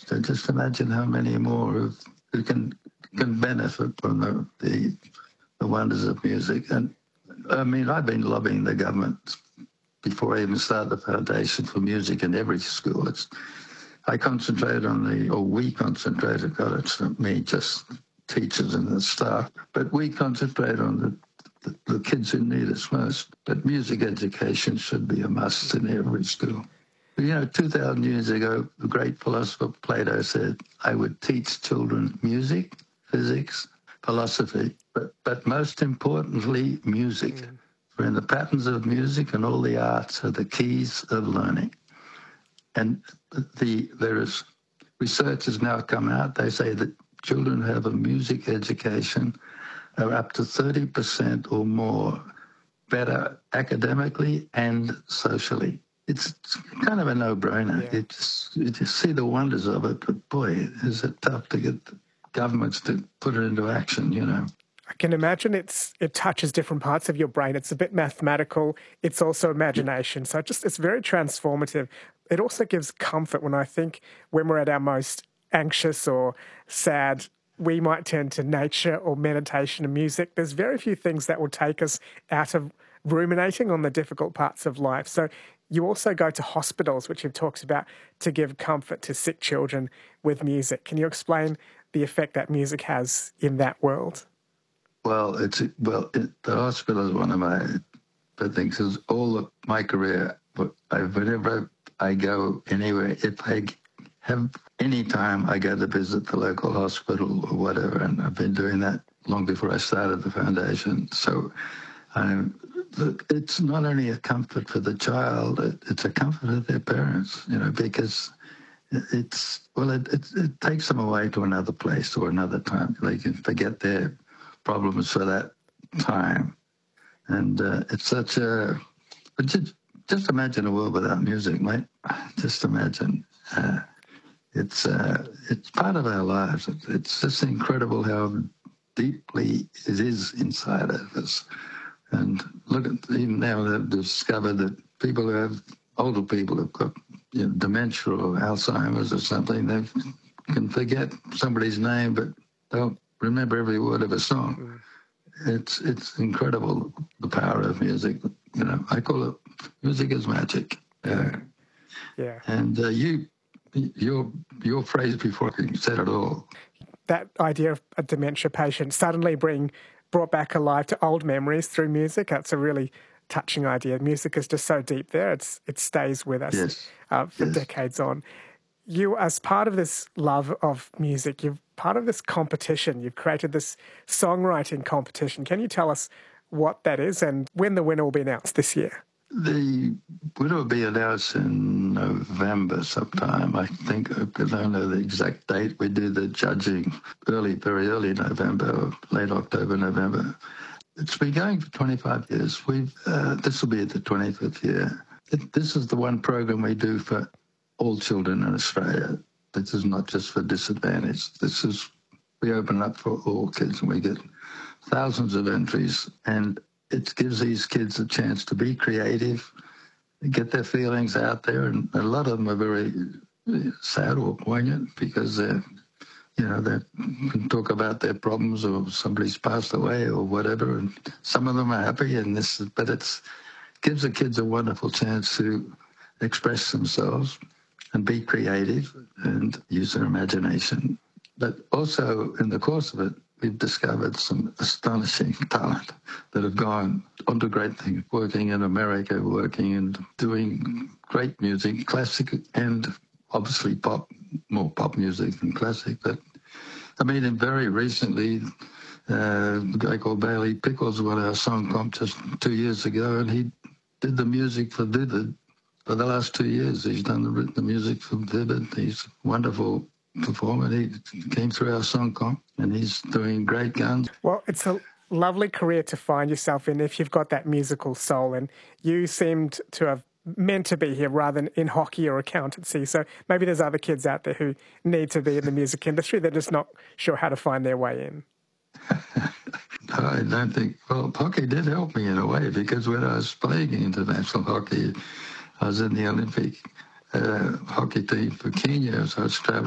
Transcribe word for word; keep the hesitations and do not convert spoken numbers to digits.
So just imagine how many more who who can can benefit from the, the the wonders of music. And I mean, I've been lobbying the government before I even started the Foundation for Music in every school. It's I concentrate on the, or we concentrated, God, it's not me, just teachers and the staff, but we concentrate on the, the, the kids who need us most. But music education should be a must in every school. You know, two thousand years ago, the great philosopher Plato said, I would teach children music, physics, philosophy, but, but most importantly, music. Mm. For in the patterns of music and all the arts are the keys of learning. And the there is research has now come out. They say that children who have a music education are up to thirty percent or more better academically and socially. It's kind of a no-brainer. Yeah. You, just, you just see the wonders of it, but boy, is it tough to get the governments to put it into action, you know. I can imagine it's it touches different parts of your brain. It's a bit mathematical. It's also imagination. So it just it's very transformative. It also gives comfort when I think when we're at our most anxious or sad, we might turn to nature or meditation and music. There's very few things that will take us out of ruminating on the difficult parts of life. So you also go to hospitals, which you've talked about, to give comfort to sick children with music. Can you explain the effect that music has in that world? Well, it's well. It, the hospital is one of my things. Is all of my career, but I, whenever I go anywhere, if I have any time, I go to visit the local hospital or whatever, and I've been doing that long before I started the foundation. So, um, it's not only a comfort for the child; it, it's a comfort for their parents. You know, because it's well, it, it it takes them away to another place or another time. They can forget their problems for that time. And uh, it's such a, but just, just imagine a world without music, mate. Just imagine. Uh, it's uh, it's part of our lives. It's, it's just incredible how deeply it is inside of us. And look at, even now they've discovered that people who have, older people who've got you know, dementia or Alzheimer's or something, they can forget somebody's name, but they'll remember every word of a song. Mm. It's it's incredible, the power of music. You know, I call it music is magic. Uh, yeah. And uh, you, your your phrase before you said it all. That idea of a dementia patient suddenly being brought back alive to old memories through music. That's a really touching idea. Music is just so deep there. It's it stays with us yes. uh, for yes. decades on. You, as part of this love of music, you're part of this competition. You've created this songwriting competition. Can you tell us what that is and when the winner will be announced this year? The winner will be announced in November sometime, I think. I don't know the exact date. We do the judging early, very early November, or late October, November. It's been going for twenty-five years. We've uh, this will be the twenty-fifth year. It, this is the one program we do for all children in Australia. This is not just for disadvantaged. This is, we open up for all kids and we get thousands of entries, and it gives these kids a chance to be creative, get their feelings out there, and a lot of them are very sad or poignant because they're, you know, they can talk about their problems or somebody's passed away or whatever, and some of them are happy, and this, but it's gives the kids a wonderful chance to express themselves and be creative and use their imagination. But also, in the course of it, we've discovered some astonishing talent that have gone on to great things, working in America, working and doing great music, classic and obviously pop, more pop music than classic. But I mean, and very recently, uh, a guy called Bailey Pickles won our song contest two years ago, and he did the music for Vivid. For the last two years, he's done the, the music for Vivid. He's a wonderful performer. He came through our song comp, and he's doing great guns. Well, it's a lovely career to find yourself in if you've got that musical soul, and you seemed to have meant to be here rather than in hockey or accountancy. So maybe there's other kids out there who need to be in the music industry. They're just not sure how to find their way in. I don't think, well, hockey did help me in a way, because when I was playing international hockey, I was in the Olympic uh, hockey team for Kenya, so I was traveling